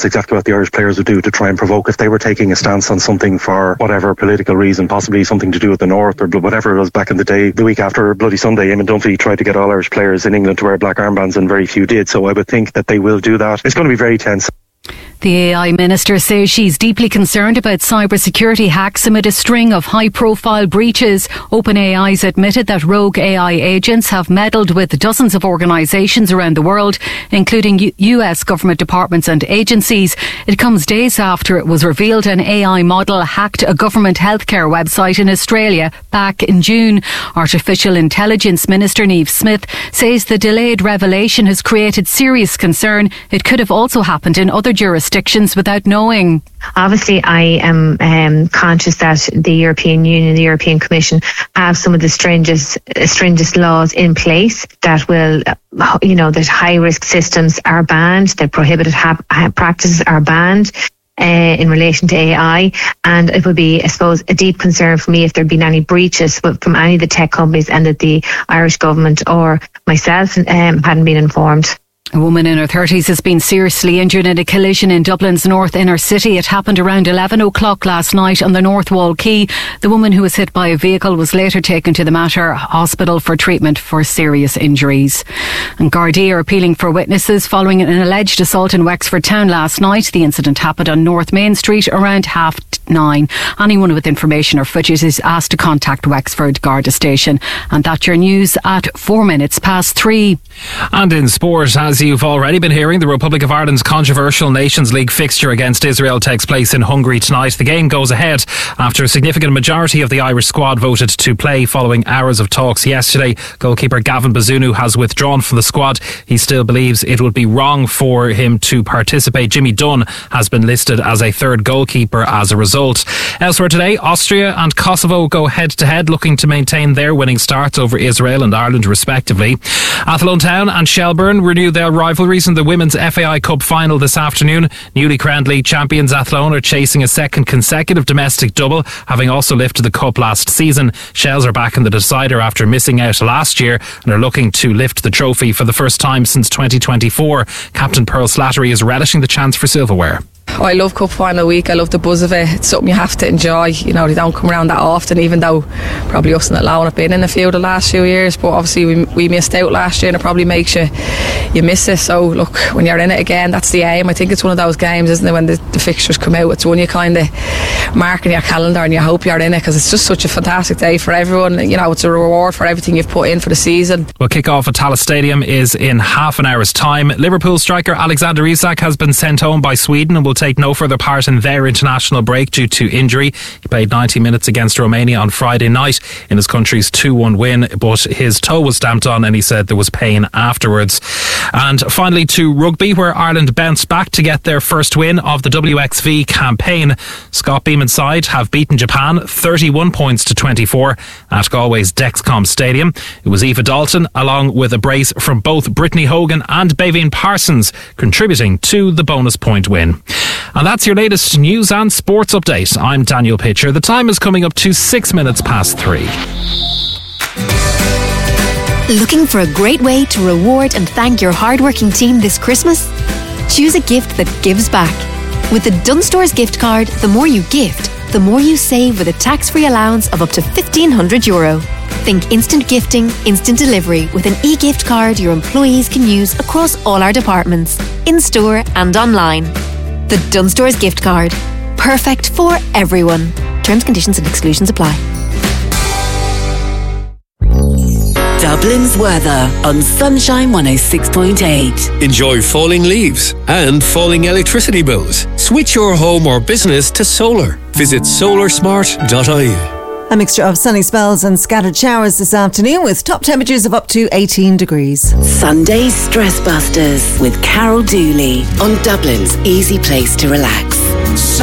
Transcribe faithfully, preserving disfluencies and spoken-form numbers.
that's exactly what the Irish players would do to try and provoke. If they were taking a stance on something for whatever political reason, possibly something to do with the North or whatever it was back in the day, the week after Bloody Sunday, Eamon Dunphy tried to get all Irish players in England to wear black armbands and very few did. So I would think that they will do that. It's going to be very tense. The A I minister says she's deeply concerned about cybersecurity hacks amid a string of high-profile breaches. OpenAI's admitted that rogue A I agents have meddled with dozens of organisations around the world, including U- US government departments and agencies. It comes days after it was revealed an A I model hacked a government healthcare website in Australia back in June. Artificial Intelligence Minister Niamh Smith says the delayed revelation has created serious concern. It could have also happened in other jurisdictions without knowing. Obviously, I am um, conscious that the European Union, the European Commission have some of the stringent, stringent laws in place that will, you know, that high risk systems are banned, that prohibited ha- practices are banned. Uh, in relation to A I, and it would be, I suppose, a deep concern for me if there'd been any breaches from any of the tech companies and that the Irish government or myself um, hadn't been informed. A woman in her thirties has been seriously injured in a collision in Dublin's north inner city. It happened around eleven o'clock last night on the North Wall Quay. The woman who was hit by a vehicle was later taken to the Mater Hospital for treatment for serious injuries. And Gardaí are appealing for witnesses following an alleged assault in Wexford town last night. The incident happened on North Main Street around half nine. Anyone with information or footage is asked to contact Wexford Garda Station. And that's your news at four minutes past three. And in sport, as you've already been hearing, the Republic of Ireland's controversial Nations League fixture against Israel takes place in Hungary tonight. The game goes ahead after a significant majority of the Irish squad voted to play following hours of talks yesterday. Goalkeeper Gavin Bazunu has withdrawn from the squad. He still believes it would be wrong for him to participate. Jimmy Dunn has been listed as a third goalkeeper as a result. Elsewhere today, Austria and Kosovo go head to head, looking to maintain their winning starts over Israel and Ireland respectively. Athlone Town and Shelburne renew their rivalries in the Women's F A I Cup final this afternoon. Newly crowned league champions Athlone are chasing a second consecutive domestic double, having also lifted the cup last season. Shells are back in the decider after missing out last year and are looking to lift the trophy for the first time since twenty twenty-four. Captain Pearl Slattery is relishing the chance for silverware. Oh, I love Cup Final week. I love the buzz of it. It's something you have to enjoy. You know, they don't come around that often, even though probably us and Athlone have been in a few the last few years. But obviously we, we missed out last year, and it probably makes you you miss it. So look, when you're in it again, that's the aim. I think it's one of those games, isn't it, when the, the fixtures come out, it's one you kind of mark in your calendar and you hope you're in it, because it's just such a fantastic day for everyone. You know, it's a reward for everything you've put in for the season. Well, kick-off at Tallaght Stadium is in half an hour's time. Liverpool striker Alexander Isak has been sent home by Sweden and will take no further part in their international break due to injury. He played ninety minutes against Romania on Friday night in his country's two one win, but his toe was stamped on and he said there was pain afterwards. And finally to rugby, where Ireland bounced back to get their first win of the W X V campaign. Scott Beeman's side have beaten Japan thirty-one points to twenty-four at Galway's Dexcom Stadium. It was Eva Dalton, along with a brace from both Brittany Hogan and Baveen Parsons, contributing to the bonus point win. And that's your latest news and sports update. I'm Daniel Pitcher. The time is coming up to six minutes past three. Looking for a great way to reward and thank your hardworking team this Christmas? Choose a gift that gives back. With the Dunnes Stores gift card, the more you gift, the more you save with a tax-free allowance of up to fifteen hundred euro. Think instant gifting, instant delivery with an e-gift card your employees can use across all our departments, in-store and online. The Dunnes Stores gift card. Perfect for everyone. Terms, conditions and exclusions apply. Dublin's weather on Sunshine one oh six point eight. Enjoy falling leaves and falling electricity bills. Switch your home or business to solar. Visit solar smart dot I E. A mixture of sunny spells and scattered showers this afternoon with top temperatures of up to eighteen degrees. Sunday Stress Busters with Carol Dooley on Dublin's easy place to relax.